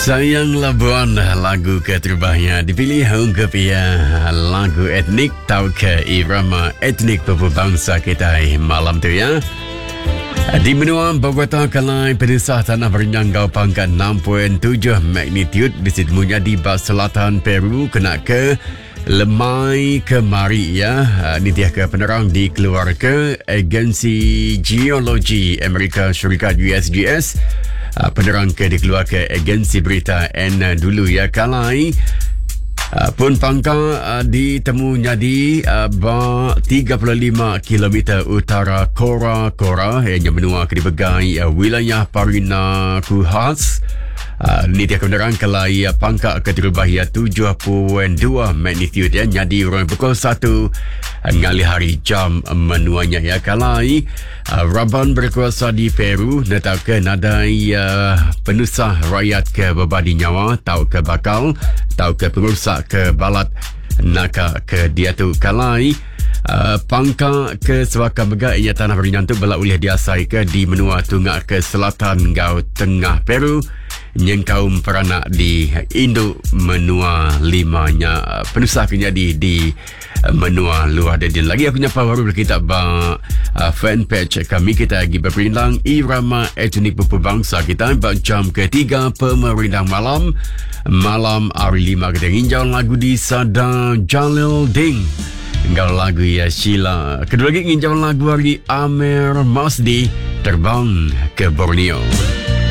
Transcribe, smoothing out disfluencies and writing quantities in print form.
Sayang Labuan, lagu keterbahnya dipilih untuk lagu etnik atau ke irama etnik berbangsa kita malam tu ya. Di benua Bogota Kalai pedesah tanah berjangkau pangkat 6.7 magnitude di Sidmunya di Bas Selatan Peru kena ke lemai kemari ya. Nitiah ke penerang dikeluarkan Agensi Geologi Amerika Syarikat USGS. Penerang ke dikeluarkan Agensi Berita N dulu ya. Kalai pun pangkal ditemunya di 35 km utara Kora yang menua ke dipegai wilayah Parina Kuhas. Nitiah kebenaran Kalai pangkal keterubahia 7.2 magnitude ya. Jadi orang pukul 1 ngali hari jam menuanya ya. Kalai Raban berkuasa di Peru netau ke nadai penusah rakyat ke berbadi nyawa tau ke bakal tau ke pengurusak ke balat naka ke dia tu. Kalai pangka ke Sewaka Megak ia tanah beringan tu belak ulih diasai ke di menua tungak ke selatan gau tengah Peru yang kaum peranak di Indo menua limanya penusah kejadi di menua luar dan lagi aku nyapa baru kita fanpage kami kita lagi berperindang irama etnik berbangsa kita jam ketiga pemerintah malam hari 5 kita nginjau lagu di Sada Jalil Ding engkau lagu ya Sheila kedua lagi nginjau lagu hari Amer Masdi Terbang ke Borneo.